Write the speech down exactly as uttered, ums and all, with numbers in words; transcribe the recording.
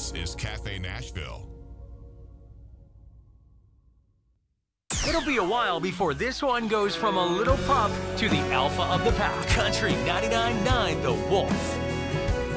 This is Cafe Nashville. It'll be a while before this one goes from a little pup to the alpha of the pack. Country ninety-nine point nine The Wolf.